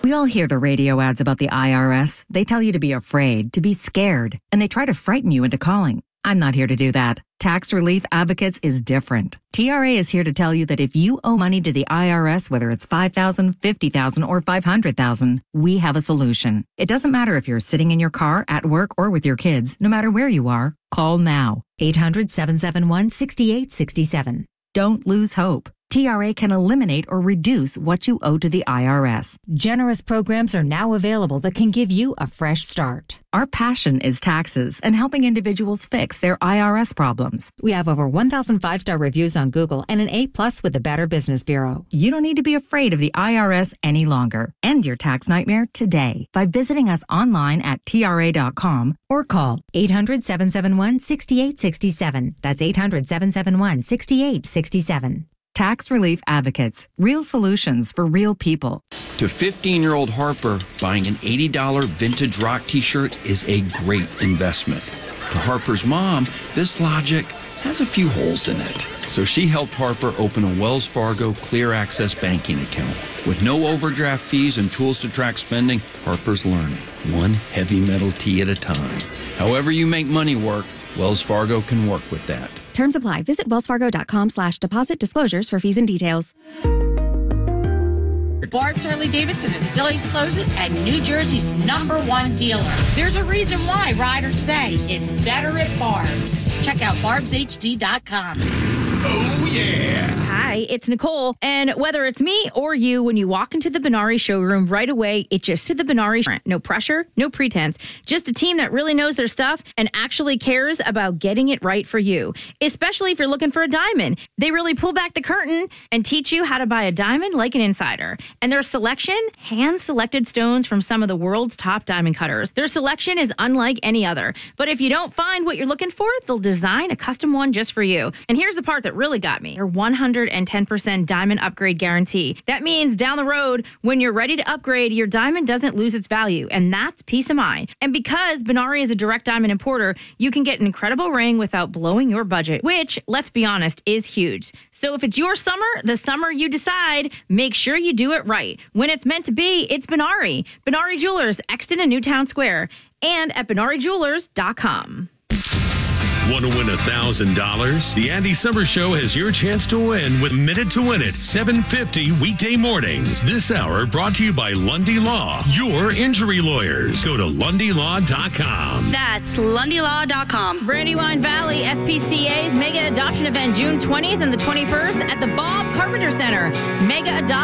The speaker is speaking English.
We all hear the radio ads about the IRS. They tell you to be afraid, to be scared, and they try to frighten you into calling. I'm not here to do that. Tax Relief Advocates is different. TRA is here to tell you that if you owe money to the IRS, whether it's $5,000, $50,000, or $500,000, we have a solution. It doesn't matter if you're sitting in your car, at work, or with your kids. No matter where you are, call now. 800-771-6867. Don't lose hope. TRA can eliminate or reduce what you owe to the IRS. Generous programs are now available that can give you a fresh start. Our passion is taxes and helping individuals fix their IRS problems. We have over 1,000 5-star reviews on Google and an A+ with the Better Business Bureau. You don't need to be afraid of the IRS any longer. End your tax nightmare today by visiting us online at TRA.com or call 800-771-6867. That's 800-771-6867. Tax Relief Advocates. Real solutions for real people. To 15-year-old Harper, buying an $80 vintage rock t-shirt is a great investment. To Harper's mom, this logic has a few holes in it. So she helped Harper open a Wells Fargo Clear Access banking account. With no overdraft fees and tools to track spending, Harper's learning, one heavy metal tee at a time. However you make money work, Wells Fargo can work with that. Terms apply. Visit wellsfargo.com/deposit disclosures for fees and details. Barb's Harley Davidson is Philly's closest and New Jersey's #1 dealer. There's a reason why riders say it's better at Barb's. Check out barbshd.com. Oh, yeah. Hi, it's Nicole. And whether it's me or you, when you walk into the Benari showroom right away, it just to the Benari. No pressure, no pretense. Just a team that really knows their stuff and actually cares about getting it right for you. Especially if you're looking for a diamond. They really pull back the curtain and teach you how to buy a diamond like an insider. And their selection, hand-selected stones from some of the world's top diamond cutters. Their selection is unlike any other. But if you don't find what you're looking for, they'll design a custom one just for you. And here's the part that really got me. Their 110% diamond upgrade guarantee. That means down the road, when you're ready to upgrade, your diamond doesn't lose its value, and that's peace of mind. And because Benari is a direct diamond importer, you can get an incredible ring without blowing your budget, which, let's be honest, is huge. So if it's your summer, the summer you decide, make sure you do it right. When it's meant to be, it's Benari. Benari Jewelers, Exton and Newtown Square, and at BenariJewelers.com. Want to win $1,000? The Andy Summers Show has your chance to win with Minute to Win It, 7:50 weekday mornings. This hour brought to you by Lundy Law, your injury lawyers. Go to LundyLaw.com. That's LundyLaw.com. Brandywine Valley SPCA's Mega Adoption Event, June 20th and the 21st at the Bob Carpenter Center. Mega Adopt